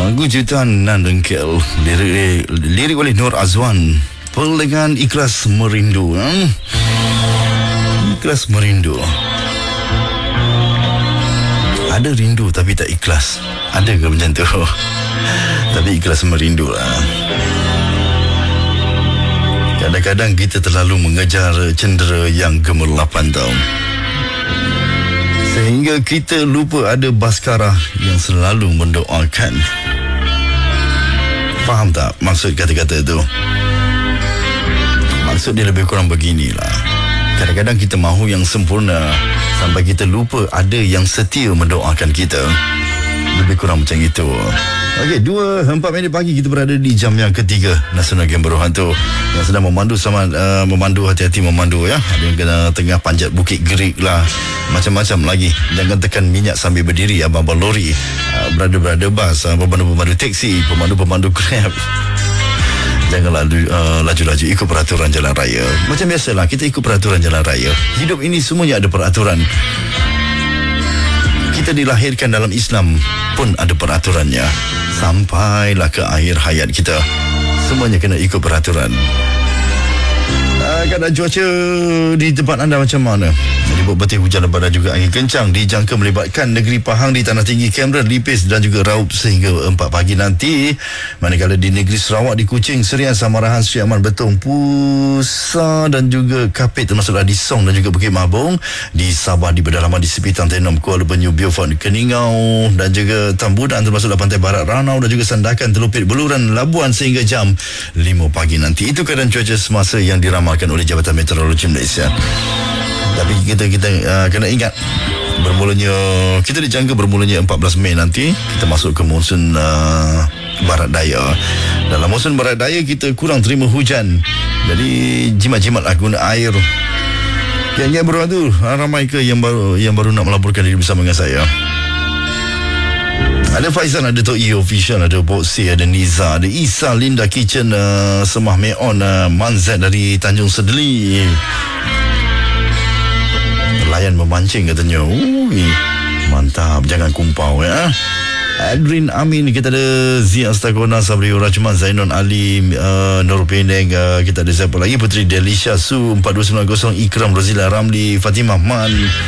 Lagu ciptaan Nan Dengkel, lirik oleh Nur Azwan, dengan Ikhlas Merindu. Ikhlas Merindu. Ada rindu tapi tak ikhlas. Ada ke macam tu? Tapi ikhlas merindu lah. Kadang-kadang kita terlalu mengejar cendera yang gemerlapan tau, sehingga kita lupa ada Baskara yang selalu mendoakan. Faham tak maksud kata-kata itu? Maksud dia lebih kurang beginilah. Kadang-kadang kita mahu yang sempurna sampai kita lupa ada yang setia mendoakan kita. Lebih kurang macam itu. Okey, 2:04 pagi kita berada di jam yang ketiga Nasional Game Baru Hantu yang sedang memandu. Selamat memandu, hati-hati memandu ya. Ada yang kena tengah panjat Bukit Gerik lah, macam-macam lagi. Jangan tekan minyak sambil berdiri. Abang-abang lori, berada-berada bas, pemandu-pemandu teksi, pemandu-pemandu Grab, janganlah laju-laju, ikut peraturan jalan raya. Macam biasalah, kita ikut peraturan jalan raya. Hidup ini semuanya ada peraturan. Kita dilahirkan dalam Islam pun ada peraturannya. Sampailah ke akhir hayat kita, semuanya kena ikut peraturan. Keadaan cuaca di tempat anda macam mana? Ribut betis hujan lebat dan juga angin kencang dijangka melibatkan negeri Pahang di Tanah Tinggi, Cameron, Lipis dan juga Raup sehingga 4 pagi nanti. Manakala di negeri Sarawak, di Kuching, Serian, Samarahan, Sri Aman, Betong, Pusa dan juga Kapit, termasuklah di Song dan juga Bukit Mabung. Di Sabah, di Pedalaman, di Sipitang, Tenom, Kuala Penyu, Beaufort, Keningau dan juga Tambudan, termasuklah Pantai Barat, Ranau dan juga Sandakan, Telupit, Beluran, Labuan sehingga jam 5 pagi nanti. Itu keadaan cuaca semasa yang diramalkan oleh Jabatan Meteorologi Malaysia. Tapi kita kena ingat, kita dijangka bermulanya 14 Mei nanti kita masuk ke monsun barat daya. Dalam monsun barat daya kita kurang terima hujan, jadi jimat-jimatlah guna air. Yang baru tu ramai ke yang baru nak melaporkan diri bersama dengan saya? Ada Faizan, ada Tok E Official, ada Boxy, ada Niza, ada Isa, Linda Kitchen, Semah Meon, Manzat dari Tanjung Sedeli. Layan memancing katanya. Mantap, jangan kumpau ya. Adrin Amin, kita ada Zia Astakona, Sabri Rajman, Zainon Ali, Nur Peneng, kita ada siapa lagi? Putri Delisha Su, 4290, Ikram, Rozila Ramli, Fatimah Man,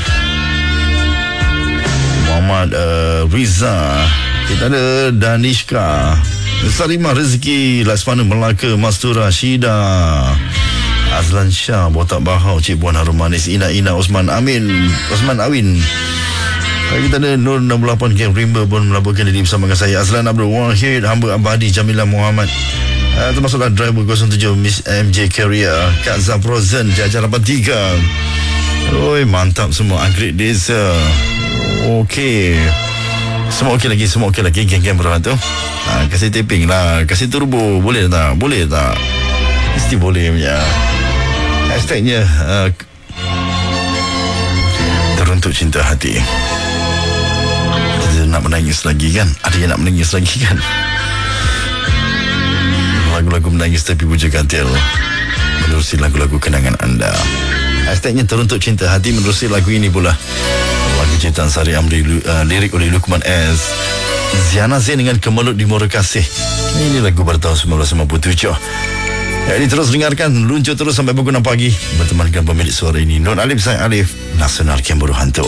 Muhammad Riza, kita ada Danishka, Salimah Rezeki, Laksmana Melaka, Mastura Syida, Azlan Shah, Botak Bahau, Cik Puan Harum Manis, Ina Osman Awin. Kita ada Nur 68 Game Rimba pun melaporkan diri bersama dengan saya. Azlan Abdul Wahid, Hamba Abadi, Jamila Muhammad, termasuklah driver 07 Miss MJ Carrier, Kak Zaprozen, Jajar 83. Oi, mantap semua. Anggrek Desa, okey, semua okey lagi, geng-geng berhantu. Kasih taping lah, kasih turbo, boleh tak? Mesti boleh punya. Hashtagnya teruntuk cinta hati. Kita nak menangis lagi kan? Ada yang nak menangis lagi kan? Lagu-lagu menangis tapi puja kantil, menerusi lagu-lagu kenangan anda. Hashtagnya teruntuk cinta hati, menerusi lagu ini pula. Lagu ciptaan Sari Amri, lirik oleh Lukman S. Ziana Zain dengan Kemelut di Muara Kasih. Ini lagu pada tahun 1957. Ini terus dengarkan, luncur terus sampai pukul 6 pagi bertemankan pemilik suara ini, Nur Alif, saya Alif, Nasional Game Baru Hantu.